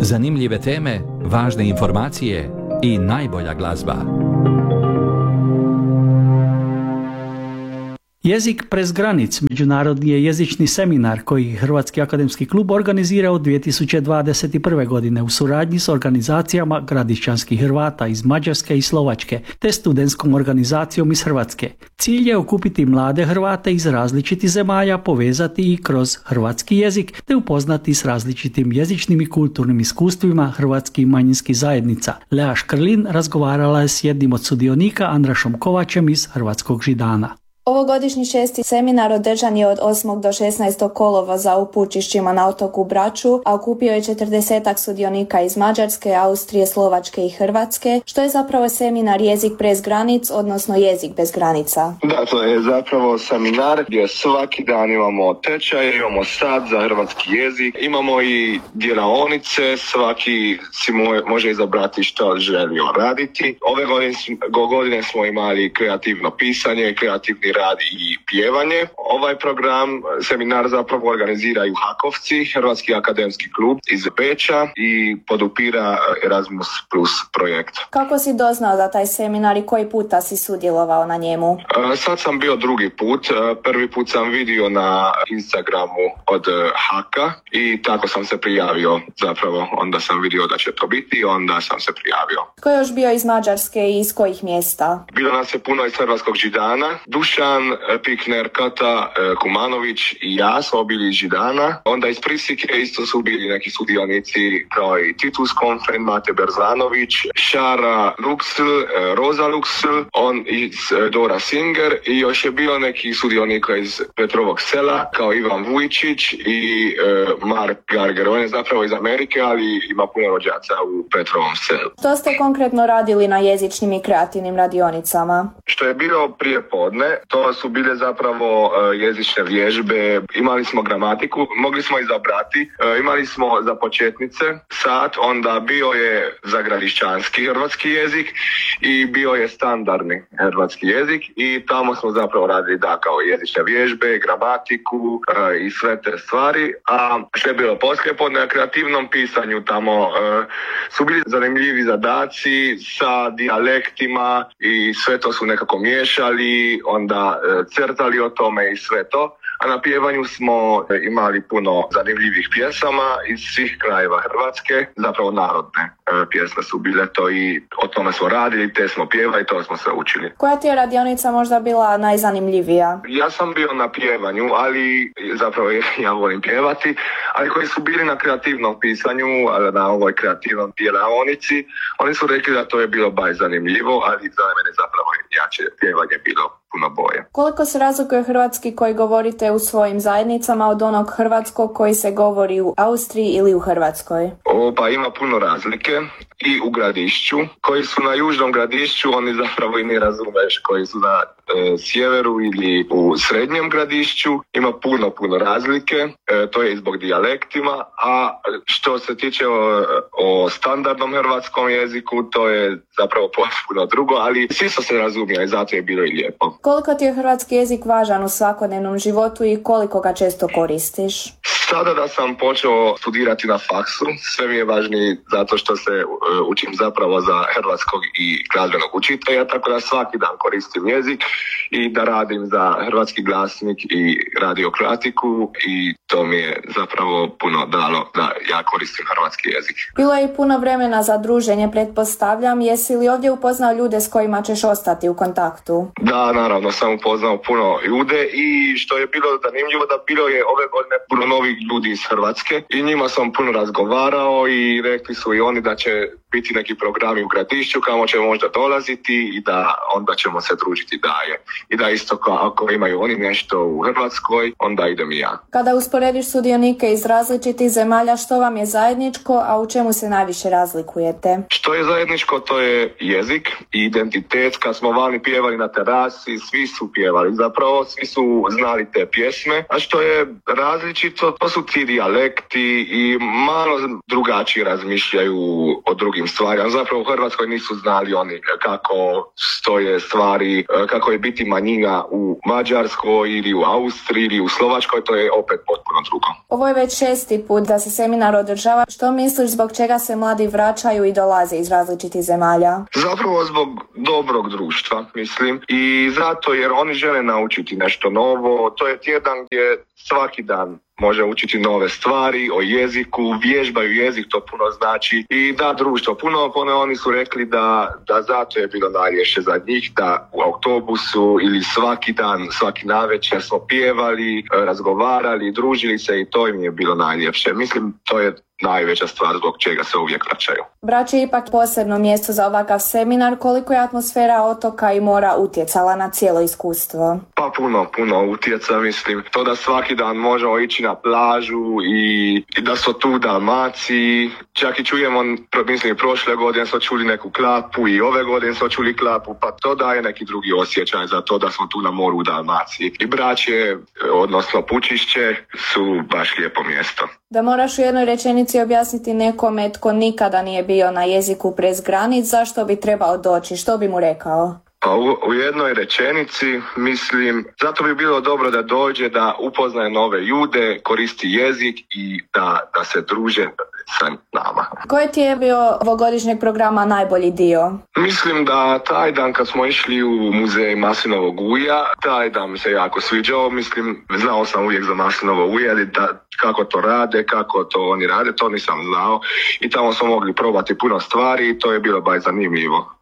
Zanimljive teme, važne informacije i najbolja glazba. Jezik prez granic međunarodni je jezični seminar koji Hrvatski akademski klub organizira od 2021. godine u suradnji s organizacijama gradišćanskih Hrvata iz Mađarske i Slovačke te studentskom organizacijom iz Hrvatske. Cilj je okupiti mlade Hrvate iz različitih zemalja, povezati ih kroz hrvatski jezik te upoznati s različitim jezičnim i kulturnim iskustvima hrvatskih manjinskih zajednica. Lea Škrlin razgovarala je s jednim od sudionika, Andrašom Kovačem iz Hrvatskog Židana. Ovogodišnji 6. seminar održan je od 8. do 16. kolovoza u Pučišćima na otoku Braču, a okupio je 40 sudionika iz Mađarske, Austrije, Slovačke i Hrvatske, što je zapravo seminar Jezik prez granic, odnosno Jezik bez granica. Da, to je zapravo seminar gdje svaki dan imamo tečaje, imamo sat za hrvatski jezik, imamo i djelatnice, svaki si može izabrati što želi raditi. Ove godine smo imali kreativno pisanje, kreativni rad i pjevanje. Ovaj program, seminar zapravo organiziraju Hakovci, Hrvatski akademski klub iz Beča i podupira Erasmus Plus projekt. Kako si doznao za taj seminar i koji puta si sudjelovao na njemu? Sad sam bio drugi put. Prvi put sam vidio na Instagramu od Haka i tako sam se prijavio. Zapravo onda sam vidio da će to biti i onda sam se prijavio. Ko je još bio iz Mađarske i iz kojih mjesta? Bilo nas je puno iz Hrvatskog Židana. Dušan, Pikner, Kata, Kumanović i ja smo bili iz Židana. Onda iz Prisike isto su bili neki sudionici kao i Titus Konfen, Mate Berzanović, Šara Luksl, Roza Luksl, on iz Dora Singer i još je bio neki sudionika iz Petrovog sela kao Ivan Vujčić i Mark Garger. On je zapravo iz Amerike, ali ima puno rođaca u Petrovom selu. Što ste konkretno radili na jezičnim i kreativnim radionicama? Što je bilo prije podne, to su bile zapravo jezične vježbe, imali smo gramatiku, mogli smo izabrati, imali smo za početnice sat, onda bio je za gradišćanski hrvatski jezik i bio je standardni hrvatski jezik i tamo smo zapravo radili kao jezične vježbe, gramatiku i sve te stvari, a što je bilo poslijepodne na kreativnom pisanju tamo su bili zanimljivi zadaci sa dijalektima i sve to su nekako miješali, onda crtali o tome i sve to. A na pjevanju smo imali puno zanimljivih pjesama iz svih krajeva Hrvatske, zapravo narodne pjesme su bile to i o tome smo radili, te smo pjevali, to smo se učili. Koja ti je radionica možda bila najzanimljivija? Ja sam bio na pjevanju, ali zapravo ja volim pjevati, ali koji su bili na kreativnom pisanju, na ovoj kreativnom djelatnici, oni su rekli da to je bilo baš zanimljivo, ali za mene zapravo jače pjevanje bilo puno bolje. Koliko se razlikuje hrvatski koji govorite u svojim zajednicama od onog hrvatskog koji se govori u Austriji ili u Hrvatskoj? Pa ima puno razlike i u Gradišću. Koji su na južnom Gradišću, oni zapravo i ne razumeš. Koji su na sjeveru ili u srednjem Gradišću, ima puno razlike. To je i zbog dijalektima. A što se tiče o standardnom hrvatskom jeziku, to je zapravo potpuno drugo, ali svi su se razumjeli, zato je bilo i lijepo. Koliko ti je hrvatski jezik važan u svakodnevnom životu i koliko ga često koristiš? Sada da sam počeo studirati na faksu, sve mi je važniji zato što se učim zapravo za hrvatskog i glazbenog učitelja, tako da svaki dan koristim jezik i da radim za Hrvatski glasnik i Radio Kratiku i to mi je zapravo puno dalo da ja koristim hrvatski jezik. Bilo je i puno vremena za druženje, pretpostavljam. Jesi li ovdje upoznao ljude s kojima ćeš ostati u kontaktu? Da, naravno, sam upoznao puno ljude i što je bilo zanimljivo da bilo je ove godine puno novih ljudi iz Hrvatske i njima sam puno razgovarao i rekli su i oni da će biti neki programi u Gradišću kamo će možda dolaziti i da onda ćemo se družiti dalje. I da isto ako imaju oni nešto u Hrvatskoj, onda idem i ja. Kada usporediš sudionike iz različitih zemalja, što vam je zajedničko, a u čemu se najviše razlikujete? Što je zajedničko, to je jezik i identitet. Kad smo vani pjevali na terasi, svi su pjevali. Zapravo svi su znali te pjesme. A što je različito, to su ti dijalekti i malo drugačije razmišljaju o drugim mnogim stvarima. Zapravo u Hrvatskoj nisu znali oni kako stoje stvari, kako je biti manjina u Mađarskoj ili u Austriji ili u Slovačkoj, to je opet potpuno drugo. Ovo je već 6. put da se seminar održava. Što misliš zbog čega se mladi vraćaju i dolaze iz različitih zemalja? Zapravo zbog dobrog društva, mislim, i zato jer oni žele naučiti nešto novo. To je tjedan gdje svaki dan može učiti nove stvari o jeziku, vježbaju jezik, to puno znači, i da društvo. Puno oni su rekli da zato je bilo najljepše za njih, da u autobusu ili svaki dan, svaki navečer smo pjevali, razgovarali, družili se i to im je bilo najljepše. Mislim, to je najveća stvar zbog čega se uvijek vraćaju. Brač je ipak posebno mjesto za ovakav seminar. Koliko je atmosfera otoka i mora utjecala na cijelo iskustvo? Pa puno utjeca, mislim. To da svaki dan možemo ići na plažu i da su tu Dalmaciji. Čak i čujemo, mislim, prošle godine smo čuli neku klapu i ove godine smo čuli klapu, pa to daje neki drugi osjećaj za to da smo tu na moru u Dalmaciji. I Bračje, odnosno Pučišće, su baš lijepo mjesto. Da moraš u jednoj rečenici objasniti nekome tko nikada nije bio na jeziku prez granic, zašto bi trebao doći, što bi mu rekao? Pa u jednoj rečenici, mislim, zato bi bilo dobro da dođe, da upoznaje nove ljude, koristi jezik i da se druže sa nama. Koji ti je bio ovogodišnjeg programa najbolji dio? Mislim da taj dan kad smo išli u muzej maslinovog ulja, taj dan mi se jako sviđao. Mislim, znao sam uvijek za maslinovo ulje, ali kako to rade, kako to oni rade, to nisam znao. I tamo smo mogli probati puno stvari i to je bilo baš zanimljivo.